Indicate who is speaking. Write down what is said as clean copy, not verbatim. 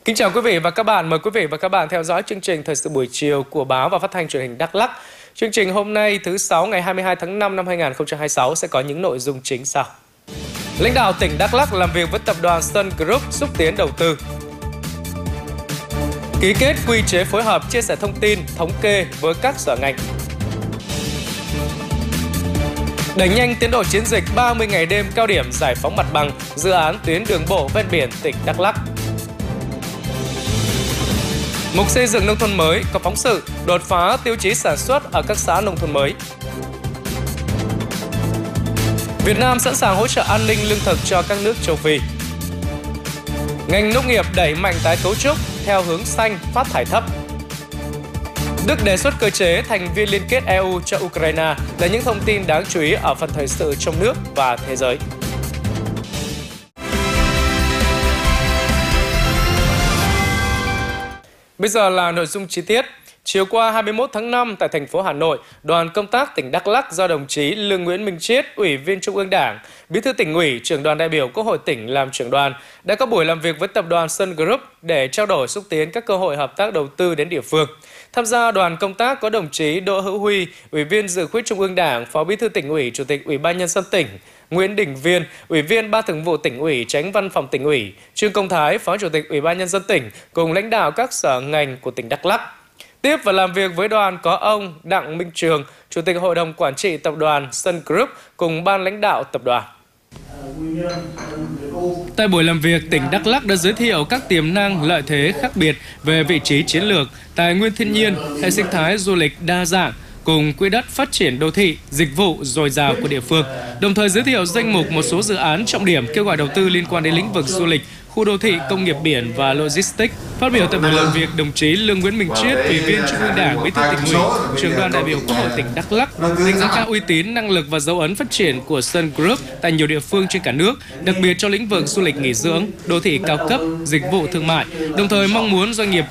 Speaker 1: Kính chào quý vị và các bạn. Mời quý vị và các bạn theo dõi chương trình Thời sự buổi chiều của Báo và Phát thanh Truyền hình Đắk Lắk. Chương trình hôm nay thứ Sáu ngày 22 tháng 5 năm 2026 sẽ có những nội dung chính sau. Lãnh đạo tỉnh Đắk Lắk làm việc với tập đoàn Sun Group xúc tiến đầu tư. Ký kết quy chế phối hợp chia sẻ thông tin, thống kê với các sở ngành. Đẩy nhanh tiến độ chiến dịch 30 ngày đêm cao điểm giải phóng mặt bằng dự án tuyến đường bộ ven biển tỉnh Đắk Lắk. Mục xây dựng nông thôn mới có phóng sự đột phá tiêu chí sản xuất ở các xã nông thôn mới. Việt Nam sẵn sàng hỗ trợ an ninh lương thực cho các nước châu Phi. Ngành nông nghiệp đẩy mạnh tái cấu trúc theo hướng xanh, phát thải thấp. Đức đề xuất cơ chế thành viên liên kết EU cho Ukraine là những thông tin đáng chú ý ở phần thời sự trong nước và thế giới. Bây giờ là nội dung chi tiết. Chiều qua 21 tháng 5 tại thành phố Hà Nội, đoàn công tác tỉnh Đắk Lắk do đồng chí Lương Nguyễn Minh Chiết, Ủy viên Trung ương Đảng, Bí thư Tỉnh ủy, Trưởng đoàn đại biểu Quốc hội tỉnh làm trưởng đoàn đã có buổi làm việc với tập đoàn Sun Group để trao đổi xúc tiến các cơ hội hợp tác đầu tư đến địa phương. Tham gia đoàn công tác có đồng chí Đỗ Hữu Huy, Ủy viên Dự khuyết Trung ương Đảng, Phó Bí thư Tỉnh ủy, Chủ tịch Ủy ban nhân dân tỉnh, Nguyễn Đình Viên, Ủy viên Ban Thường vụ Tỉnh ủy, Chánh Văn phòng Tỉnh ủy, Trương Công Thái, Phó Chủ tịch Ủy ban nhân dân tỉnh cùng lãnh đạo các sở ngành của tỉnh Đắk Lắk. Tiếp và làm việc với đoàn có ông Đặng Minh Trường, Chủ tịch Hội đồng Quản trị Tập đoàn Sun Group cùng ban lãnh đạo tập đoàn. Tại buổi làm việc, tỉnh Đắk Lắk đã giới thiệu các tiềm năng, lợi thế khác biệt về vị trí chiến lược, tài nguyên thiên nhiên, hệ sinh thái du lịch đa dạng, cùng quỹ đất phát triển đô thị, dịch vụ dồi dào của địa phương, đồng thời giới thiệu danh mục một số dự án trọng điểm kêu gọi đầu tư liên quan đến lĩnh vực du lịch, khu đô thị, công nghiệp biển và logistics. Phát biểu tại buổi làm việc, đồng chí Lương Nguyễn Minh Chiết, Ủy viên Trung ương Đảng, Bí thư Tỉnh ủy, Trưởng đoàn đại biểu Quốc hội tỉnh Đắk Lắk đánh giá cao uy tín, năng lực và dấu ấn phát triển của Sun Group tại nhiều địa phương trên cả nước, đặc biệt cho lĩnh vực du lịch nghỉ dưỡng, đô thị cao cấp, dịch vụ thương mại, đồng thời mong muốn doanh nghiệp